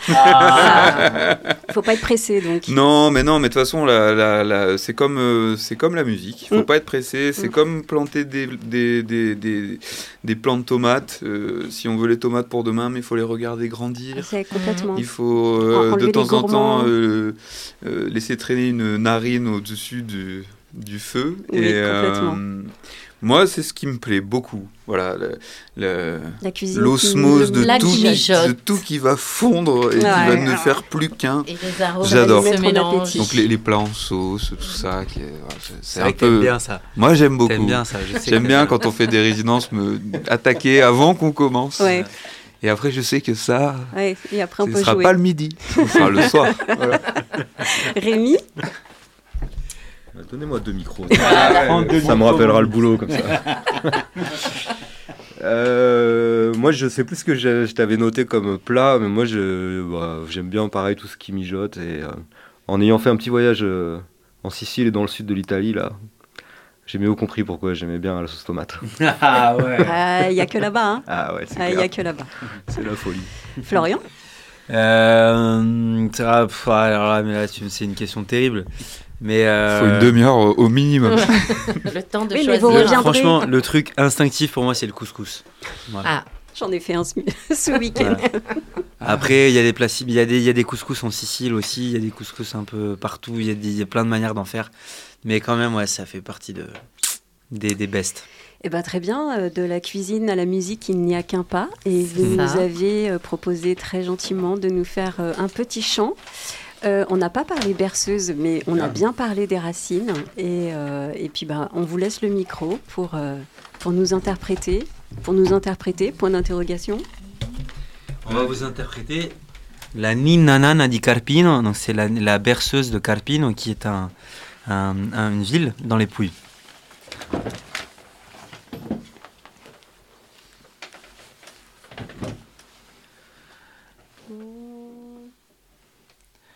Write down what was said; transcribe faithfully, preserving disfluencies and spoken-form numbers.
Ah. Faut pas être pressé, donc. Non, mais non, mais de toute façon, la, la, la, c'est, comme, euh, c'est comme la musique. Il faut mm. pas être pressé. C'est mm. comme planter des, des, des, des, des plants de tomates. Euh, si on veut les tomates pour demain, mais il faut les regarder grandir. C'est complètement. Il faut euh, de temps en temps euh, euh, laisser traîner une narine au-dessus du, du feu. Oui, et, complètement. Euh, moi, c'est ce qui me plaît beaucoup. Voilà, le, le, la cuisine, l'osmose qui, de, tout, de tout qui va fondre et ouais, qui va ne ouais. faire plus qu'un. Et les arômes J'adore. se mélangent. Donc les, les plats en sauce, tout ça. Qui est, c'est, c'est vrai un que peu... t'aimes bien ça. Moi, j'aime beaucoup. T'aimes bien ça. Je sais j'aime bien quand on fait des résidences me attaquer avant qu'on commence. Ouais. Et après, je sais que ça, ouais, et après on ce ne sera jouer. pas le midi, ce sera le soir. Voilà. Rémi. Donnez-moi deux micros. Ah, ouais, ça me rappellera le boulot comme ça. euh, moi, je sais plus ce que je, je t'avais noté comme plat, mais moi, je, bah, j'aime bien pareil tout ce qui mijote. Et euh, en ayant fait un petit voyage euh, en Sicile et dans le sud de l'Italie, là, j'ai mieux compris pourquoi j'aimais bien la sauce tomate. Ah ouais. Il euh, y a que là-bas. Hein. Ah ouais. Il euh, y a que là-bas. C'est la folie. Florian. Euh, ah, pff, alors là, mais là, c'est une question terrible. Mais euh... faut une demi-heure au, au minimum. Le temps de oui, choisir. Franchement, le truc instinctif pour moi, c'est le couscous. Voilà. Ah, j'en ai fait un ce, ce week-end. Ouais. Après, il y a des plats, il y a des, il y a des couscous en Sicile aussi. Il y a des couscous un peu partout. Il y a des, il y a plein de manières d'en faire. Mais quand même, ouais, ça fait partie de des, des bestes. Eh ben, très bien, de la cuisine à la musique, il n'y a qu'un pas. Et vous ça. nous aviez proposé très gentiment de nous faire un petit chant. Euh, on n'a pas parlé berceuse, mais on a bien parlé des racines. Et, euh, et puis, bah, on vous laisse le micro pour, euh, pour nous interpréter. Pour nous interpréter, point d'interrogation. On va vous interpréter la Ninna Nanna di Carpino. Donc, c'est la, la berceuse de Carpino, qui est un, un, un, une ville dans les Pouilles.